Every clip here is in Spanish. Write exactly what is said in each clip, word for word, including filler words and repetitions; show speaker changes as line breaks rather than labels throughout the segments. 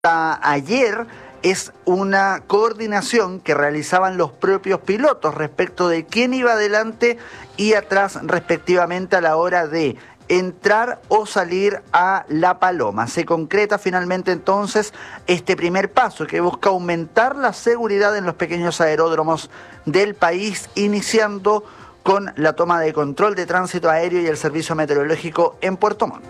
hasta ayer es una coordinación que realizaban los propios pilotos respecto de quién iba adelante y atrás respectivamente a la hora de entrar o salir a La Paloma. Se concreta finalmente entonces este primer paso que busca aumentar la seguridad en los pequeños aeródromos del país, iniciando con la toma de control de tránsito aéreo y el servicio meteorológico en Puerto Montt.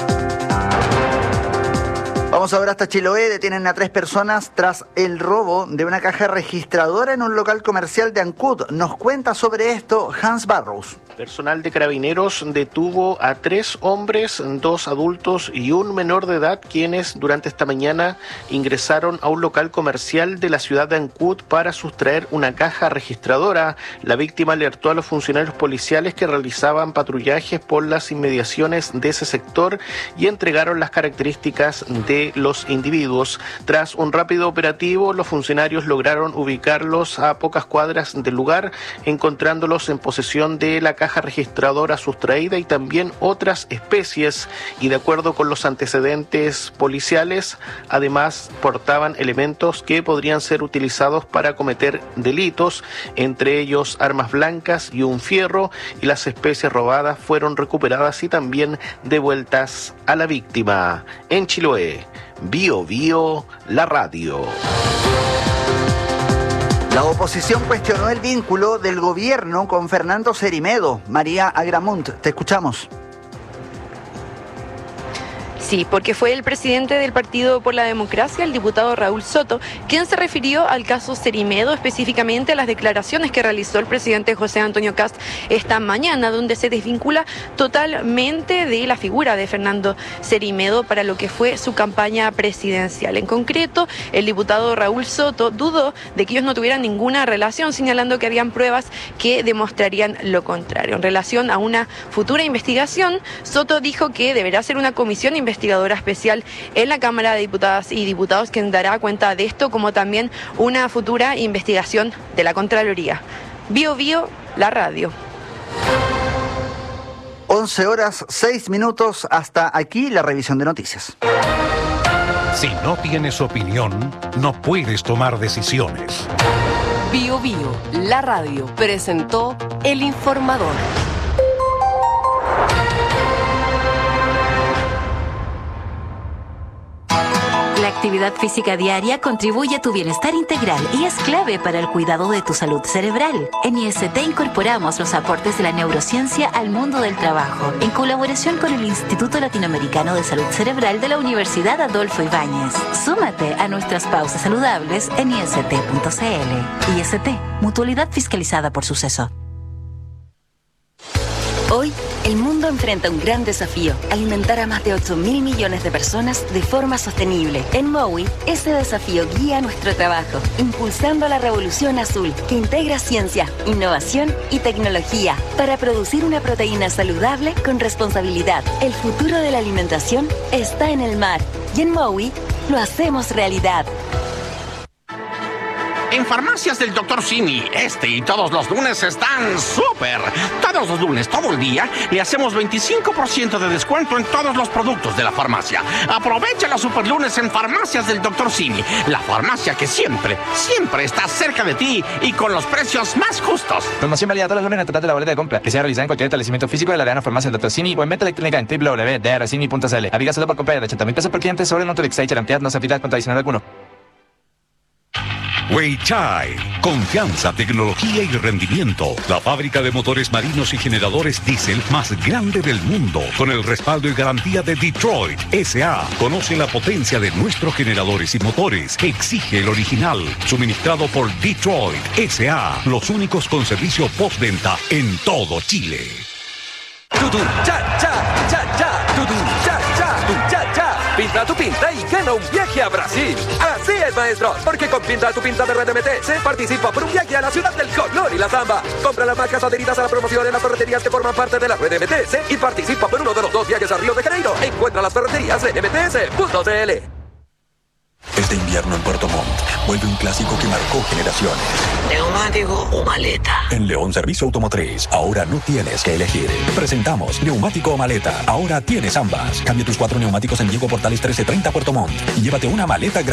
Vamos ahora hasta Chiloé. Detienen a tres personas tras el robo de una caja registradora en un local comercial de Ancud. Nos cuenta sobre esto Hans Barrows.
Personal de Carabineros detuvo a tres hombres, dos adultos y un menor de edad, quienes durante esta mañana ingresaron a un local comercial de la ciudad de Ancud para sustraer una caja registradora. La víctima alertó a los funcionarios policiales que realizaban patrullajes por las inmediaciones de ese sector y entregaron las características de los individuos. Tras un rápido operativo, los funcionarios lograron ubicarlos a pocas cuadras del lugar, encontrándolos en posesión de la caja registradora sustraída y también otras especies, y de acuerdo con los antecedentes policiales, además portaban elementos que podrían ser utilizados para cometer delitos, entre ellos armas blancas y un fierro, y las especies robadas fueron recuperadas y también devueltas a la víctima. En Chiloé, Bio Bio, la radio.
La oposición cuestionó el vínculo del gobierno con Fernando Cerimedo. María Agramunt, te escuchamos.
Sí, porque fue el presidente del Partido por la Democracia, el diputado Raúl Soto, quien se refirió al caso Cerimedo, específicamente a las declaraciones que realizó el presidente José Antonio Kast esta mañana, donde se desvincula totalmente de la figura de Fernando Cerimedo para lo que fue su campaña presidencial. En concreto, el diputado Raúl Soto dudó de que ellos no tuvieran ninguna relación, señalando que habían pruebas que demostrarían lo contrario. En relación a una futura investigación, Soto dijo que deberá ser una comisión investigadora investigadora especial en la Cámara de Diputadas y Diputados, quien dará cuenta de esto, como también una futura investigación de la Contraloría. Bio Bio, la radio.
once horas, seis minutos, hasta aquí la revisión de noticias.
Si no tienes opinión, no puedes tomar decisiones.
Bio Bio, la radio, presentó El Informador.
La actividad física diaria contribuye a tu bienestar integral y es clave para el cuidado de tu salud cerebral. En I S T incorporamos los aportes de la neurociencia al mundo del trabajo, en colaboración con el Instituto Latinoamericano de Salud Cerebral de la Universidad Adolfo Ibáñez. Súmate a nuestras pausas saludables en I S T punto C L. I S T, mutualidad fiscalizada por Suceso.
Hoy, el mundo enfrenta un gran desafío: alimentar a más de ocho mil millones de personas de forma sostenible. En Mowi, ese desafío guía nuestro trabajo, impulsando la revolución azul, que integra ciencia, innovación y tecnología para producir una proteína saludable con responsabilidad. El futuro de la alimentación está en el mar, y en Mowi lo hacemos realidad.
En Farmacias del doctor Simi, este y todos los lunes están súper. Todos los lunes, todo el día, le hacemos veinticinco por ciento de descuento en todos los productos de la farmacia. Aprovecha los super lunes en Farmacias del doctor Simi, la farmacia que siempre, siempre está cerca de ti y con los precios más justos.
Promoción válida todos los lunes en el total de la boleta de compra, que sea realizada en cualquier establecimiento físico de la Arena Farmacia del doctor Simi o en venta electrónica en doble u doble u doble u punto d r simi punto c l. Aplica solo por compra de ochenta mil pesos por cliente sobre el Nutrilix y la cantidad no se aplica con adicional alguno.
Weichai, confianza, tecnología y rendimiento. La fábrica de motores marinos y generadores diésel más grande del mundo, con el respaldo y garantía de Detroit S A Conoce la potencia de nuestros generadores y motores. Exige el original, suministrado por Detroit S A Los únicos con servicio postventa en todo Chile.
Tutu, cha, cha, cha, cha, tutu, cha, cha, tu, cha, cha. Pinta tu pinta y gana un viaje a Brasil. Así es, maestro, porque con Pinta tu pinta de R D M T se participa por un viaje a la ciudad del color y la samba. Compra las marcas adheridas a la promoción en las ferreterías que forman parte de la R D M T S y participa por uno de los dos viajes a Río de Janeiro. Encuentra las ferreterías en m t s punto c l.
Este Este invierno en Puerto Montt vuelve un clásico que marcó generaciones.
¿Neumático o maleta?
En León Servicio Automotriz, ahora no tienes que elegir. Presentamos neumático o maleta. Ahora tienes ambas. Cambia tus cuatro neumáticos en Diego Portales trece treinta Puerto Montt y llévate una maleta gratis.